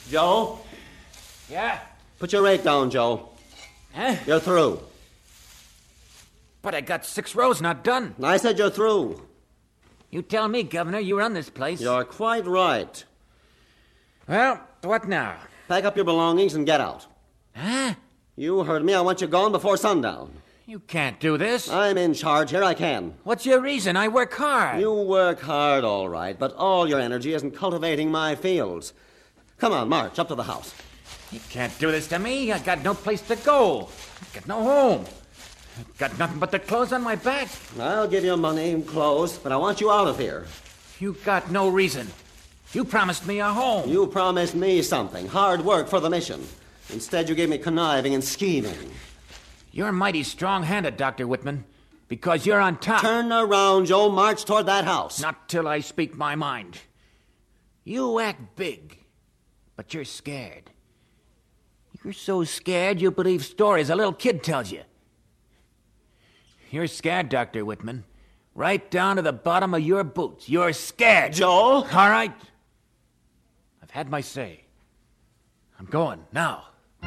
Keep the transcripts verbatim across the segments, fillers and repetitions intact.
Joe? Yeah? Put your rake down, Joe. Huh? You're through. But I got six rows not done. I said you're through. You tell me, Governor, you run this place. You're quite right. Well, what now? Pack up your belongings and get out. Huh? You heard me. I want you gone before sundown. You can't do this. I'm in charge here. I can. What's your reason? I work hard. You work hard, all right, but all your energy isn't cultivating my fields. Come on, march up to the house. You can't do this to me. I got no place to go. I got no home. I got nothing but the clothes on my back. I'll give you money and clothes, but I want you out of here. You got no reason. You promised me a home. You promised me something. Hard work for the mission. Instead, you gave me conniving and scheming. You're mighty strong-handed, Doctor Whitman, because you're on top. Turn around, Joe. March toward that house. Not till I speak my mind. You act big, but you're scared. You're so scared you believe stories a little kid tells you. You're scared, Doctor Whitman. Right down to the bottom of your boots. You're scared. Joe? All right. I've had my say. I'm going now.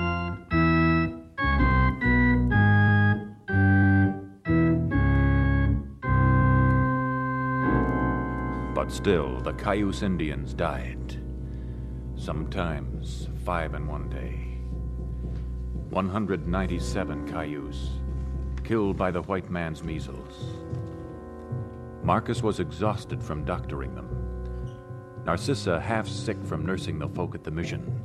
But still, the Cayuse Indians died. Sometimes five in one day. one hundred ninety-seven Cayuse, killed by the white man's measles. Marcus was exhausted from doctoring them. Narcissa half sick from nursing the folk at the missions.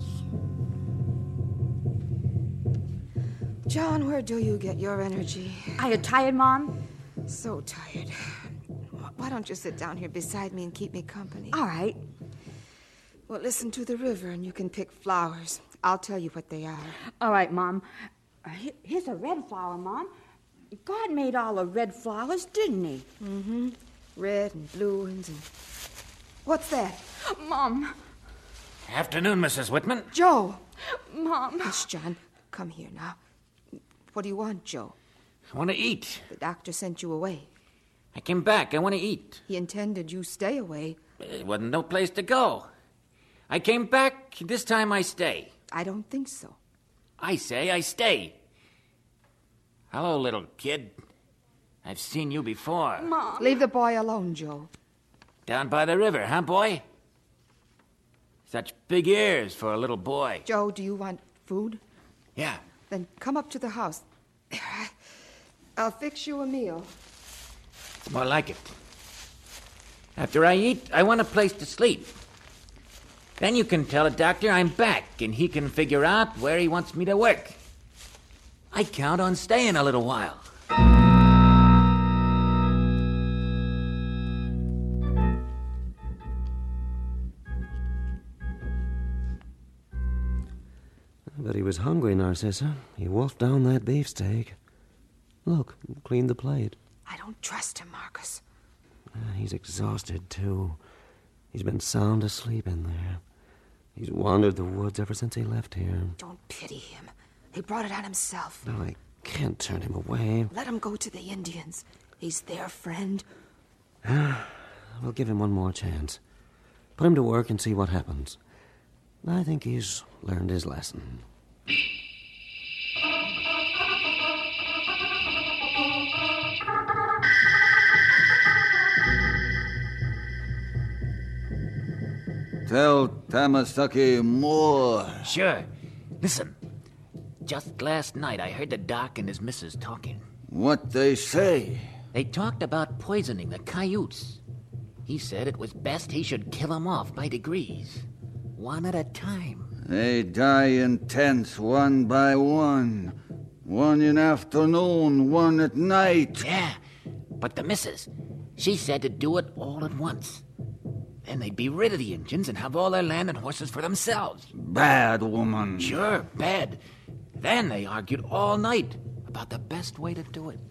John, where do you get your energy? Are you tired, Mom? So tired. Why don't you sit down here beside me and keep me company? All right. Well, listen to the river and you can pick flowers. I'll tell you what they are. All right, Mom. Uh, he- here's a red flower, Mom. God made all the red flowers, didn't he? Mm-hmm. Red and blue and... and... What's that? Mom. Afternoon, Missus Whitman. Joe! Mom. Hush, John. Come here now. What do you want, Joe? I want to eat. The doctor sent you away. I came back. I want to eat. He intended you stay away. There wasn't no place to go. I came back. This time I stay. I don't think so. I say I stay. Hello, little kid. I've seen you before. Mom. Leave the boy alone, Joe. Down by the river, huh, boy? Such big ears for a little boy. Joe, do you want food? Yeah. Then come up to the house. I'll fix you a meal. It's more like it. After I eat, I want a place to sleep. Then you can tell the doctor I'm back, and he can figure out where he wants me to work. I count on staying a little while. But he was hungry, Narcissa. He wolfed down that beefsteak. Look, cleaned the plate. I don't trust him, Marcus. Uh, he's exhausted, too. He's been sound asleep in there. He's wandered the woods ever since he left here. Don't pity him. He brought it on himself. No, I can't turn him away. Let him go to the Indians. He's their friend. We'll give him one more chance. Put him to work and see what happens. I think he's learned his lesson. Tell Tamasaki more. Sure. Listen. Just last night, I heard the doc and his missus talking. What they say? They talked about poisoning the Cayuse. He said it was best he should kill 'em off by degrees. One at a time. They die in tents, one by one. One in afternoon, one at night. Yeah, but the missus, she said to do it all at once. Then they'd be rid of the Indians and have all their land and horses for themselves. Bad woman. Sure, bad. Then they argued all night about the best way to do it.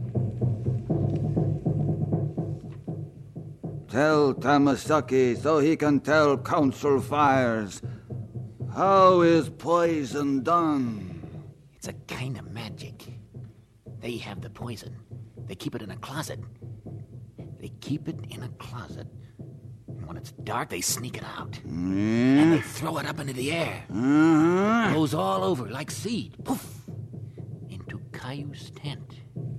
Tell Tamasaki so he can tell Council Fires. How is poison done? It's a kind of magic. They have the poison. They keep it in a closet. They keep it in a closet. And when it's dark, they sneak it out. Mm. And They throw it up into the air. Uh-huh. Goes all over like seed. Poof! Into Cayu's tent.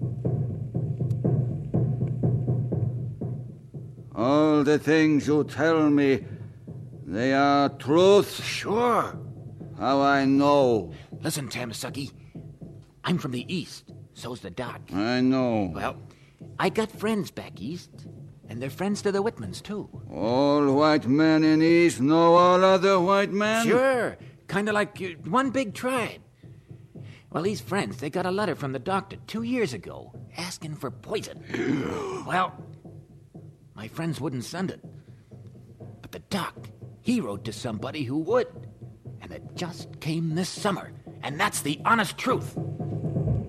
All the things you tell me, they are truth? Sure. How I know? Listen, Tamasucky. I'm from the East. So's the Doc. I know. Well, I got friends back East. And they're friends to the Whitmans, too. All white men in East know all other white men? Sure. Kind of like uh, one big tribe. Well, these friends, they got a letter from the doctor two years ago asking for poison. Well, my friends wouldn't send it. But the doc, he wrote to somebody who would. And it just came this summer. And that's the honest truth.